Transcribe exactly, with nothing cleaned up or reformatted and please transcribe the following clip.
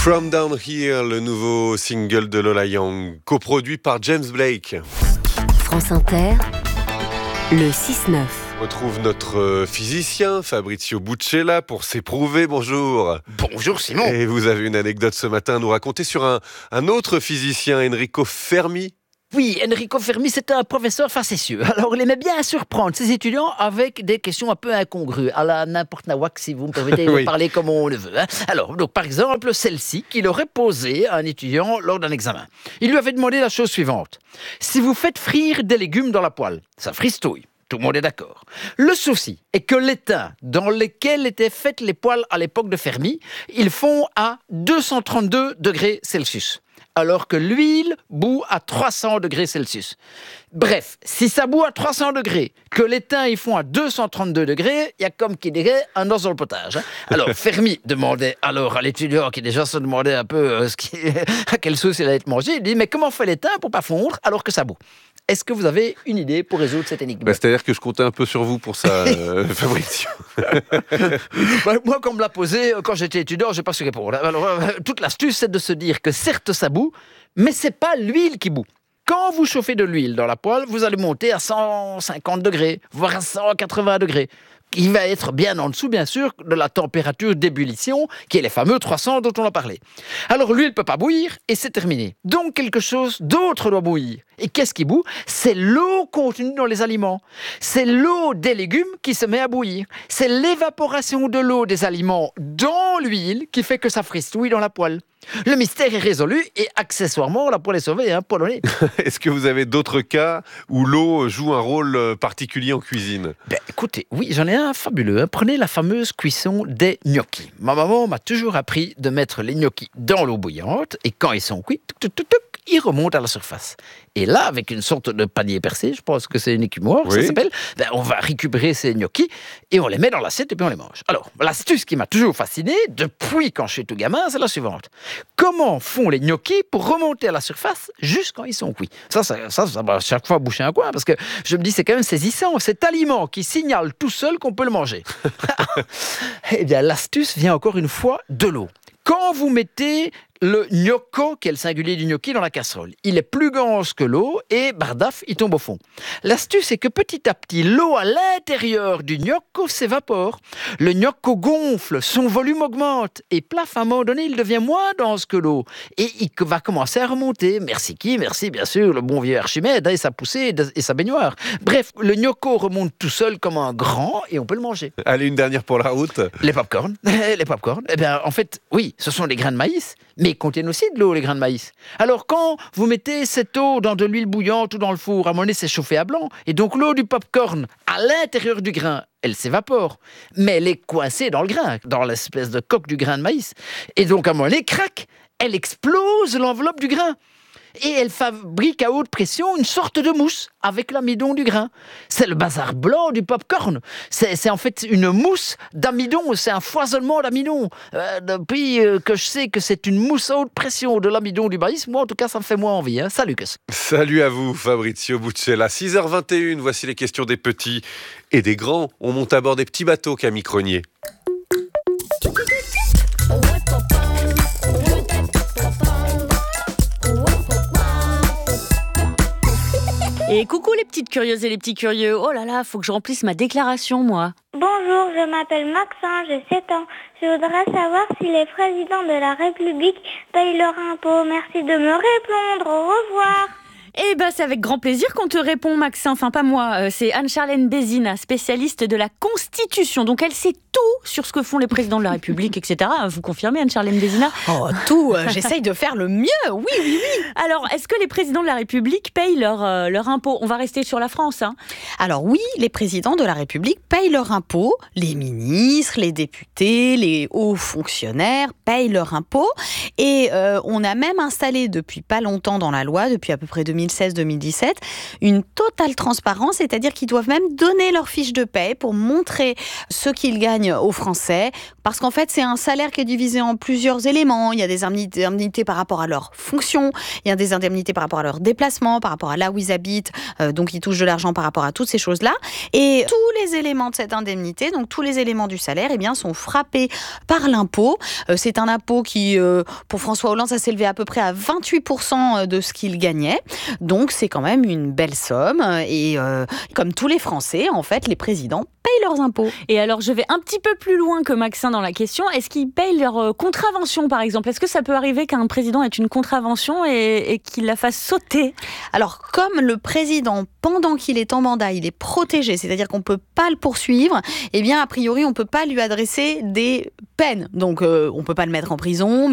From Down Here, le nouveau single de Lola Young, coproduit par James Blake. France Inter, le six neuf. On retrouve notre physicien Fabrizio Buccella pour s'éprouver. Bonjour. Bonjour Simon. Et vous avez une anecdote ce matin à nous raconter sur un, un autre physicien, Enrico Fermi. Oui, Enrico Fermi, c'est un professeur facétieux. Alors, il aimait bien surprendre ses étudiants avec des questions un peu incongrues, à la n'importe nawak, si vous me permettez Oui. de parler comme on le veut. Hein. Alors, donc, par exemple, celle-ci qu'il aurait posée à un étudiant lors d'un examen. Il lui avait demandé la chose suivante. Si vous faites frire des légumes dans la poêle, ça fristouille. Tout le monde est d'accord. Le souci est que l'étain dans lequel étaient faites les poêles à l'époque de Fermi, ils font à deux cent trente-deux degrés Celsius. Alors que l'huile bout à trois cents degrés Celsius. Bref, si ça bout à trois cents degrés, que l'étain ils font à deux cent trente-deux degrés, il y a comme qui dirait un os dans le potage. Hein. Alors Fermi demandait alors à l'étudiant qui déjà se demandait un peu euh, ce qui, à quelle sauce il allait être mangé, il dit mais comment fait l'étain pour pas fondre alors que ça bout? Est-ce que vous avez une idée pour résoudre cette énigme? Bah, c'est-à-dire que je comptais un peu sur vous pour ça, euh, Fabrizio. bah, moi, quand on me l'a posé, quand j'étais étudiant, je n'ai pas su répondre. Alors, euh, toute l'astuce, c'est de se dire que certes, ça bout, mais ce n'est pas l'huile qui bout. Quand vous chauffez de l'huile dans la poêle, vous allez monter à cent cinquante degrés, voire à cent quatre-vingts degrés. Il va être bien en dessous, bien sûr, de la température d'ébullition, qui est les fameux trois cents dont on a parlé. Alors l'huile ne peut pas bouillir, et c'est terminé. Donc quelque chose d'autre doit bouillir. Et qu'est-ce qui bout? C'est l'eau contenue dans les aliments. C'est l'eau des légumes qui se met à bouillir. C'est l'évaporation de l'eau des aliments dans l'huile qui fait que ça fristouille dans la poêle. Le mystère est résolu et accessoirement, la poêle est sauvée, hein, polonais. Est-ce que vous avez d'autres cas où l'eau joue un rôle particulier en cuisine? Ben, écoutez, oui, j'en ai un fabuleux. Hein. Prenez la fameuse cuisson des gnocchis. Ma maman m'a toujours appris de mettre les gnocchis dans l'eau bouillante et quand ils sont cuits, tuc, tuc, tuc, tuc, ils remontent à la surface. Et là, avec une sorte de panier percé, je pense que c'est une écumoire, oui. ça s'appelle, ben, on va récupérer ces gnocchis et on les met dans l'assiette et puis on les mange. Alors, l'astuce qui m'a toujours fasciné, depuis quand je suis tout gamin, c'est la suivante. Comment font les gnocchis pour remonter à la surface juste quand ils sont cuits? Ça, ça, ça, ça va chaque fois boucher un coin parce que je me dis c'est quand même saisissant. Cet aliment qui signale tout seul qu'on peut le manger. Eh bien, l'astuce vient encore une fois de l'eau. Quand vous mettez le gnocco, qui est le singulier du gnocchi, dans la casserole, il est plus ganse que l'eau et bardaf, il tombe au fond. L'astuce est que petit à petit, l'eau à l'intérieur du gnocco s'évapore. Le gnocco gonfle, son volume augmente et plaf, à un moment donné, il devient moins dense que l'eau et il va commencer à remonter. Merci qui? Merci bien sûr le bon vieux Archimède hein, et sa poussée et sa baignoire. Bref, le gnocco remonte tout seul comme un grand et on peut le manger. Allez, une dernière pour la route. Les pop-corn. Les pop-corn. Eh bien, en fait, oui, ce sont des grains de maïs, mais ils contiennent aussi de l'eau, les grains de maïs. Alors, quand vous mettez cette eau dans de l'huile bouillante ou dans le four, à un moment donné, c'est chauffé à blanc. Et donc, l'eau du pop-corn, à l'intérieur du grain, elle s'évapore. Mais elle est coincée dans le grain, dans l'espèce de coque du grain de maïs. Et donc, à un moment donné, crac, elle explose l'enveloppe du grain. Et elle fabrique à haute pression une sorte de mousse avec l'amidon du grain. C'est le bazar blanc du pop-corn. C'est, c'est en fait une mousse d'amidon, c'est un foisonnement d'amidon. Euh, depuis euh, que je sais que c'est une mousse à haute pression de l'amidon du maïs, moi en tout cas ça me fait moins envie. Hein. Salut Lucas. Salut à vous Fabrizio Buccella. six heures vingt et une, voici les questions des petits et des grands. On monte à bord des petits bateaux, Camille Cronier. Et coucou les petites curieuses et les petits curieux. Oh là là, faut que je remplisse ma déclaration, moi. Bonjour, je m'appelle Maxence, j'ai sept ans. Je voudrais savoir si les présidents de la République payent leur impôt. Merci de me répondre. Au revoir. Eh ben, c'est avec grand plaisir qu'on te répond, Maxime. Enfin, pas moi. Euh, c'est Anne-Charlène Bézina, spécialiste de la Constitution. Donc, elle sait tout sur ce que font les présidents de la République, et cetera. Vous confirmez, Anne-Charlène Bézina? Oh, tout. Euh, j'essaye de faire le mieux. Oui, oui, oui. Alors, est-ce que les présidents de la République payent leur, euh, leur impôt? On va rester sur la France, hein. Alors oui, les présidents de la République payent leur impôt. Les ministres, les députés, les hauts fonctionnaires payent leur impôt. Et euh, on a même installé depuis pas longtemps dans la loi, depuis à peu près deux mille seize deux mille dix-sept, une totale transparence, c'est-à-dire qu'ils doivent même donner leur fiche de paie pour montrer ce qu'ils gagnent gagnent aux Français, parce qu'en fait, c'est un salaire qui est divisé en plusieurs éléments. Il y a des indemnités par rapport à leur fonction, il y a des indemnités par rapport à leur déplacement, par rapport à là où ils habitent, euh, donc ils touchent de l'argent par rapport à toutes ces choses-là. Et tous les éléments de cette indemnité, donc tous les éléments du salaire, eh bien, sont frappés par l'impôt. Euh, c'est un impôt qui, euh, pour François Hollande, ça s'élevait à peu près à vingt-huit pour cent de ce qu'il gagnait. Donc, c'est quand même une belle somme. Et euh, comme tous les Français, en fait, les présidents payent leurs impôts. Et alors, je vais un petit peu plus loin que Maxin dans la question. Est-ce qu'ils payent leur euh, contravention, par exemple ? Est-ce que ça peut arriver qu'un président ait une contravention et, et qu'il la fasse sauter ? Alors, comme le président, pendant qu'il est en mandat, il est protégé, c'est-à-dire qu'on ne peut pas le poursuivre, eh bien, a priori, on ne peut pas lui adresser des peines. Donc, euh, on ne peut pas le mettre en prison,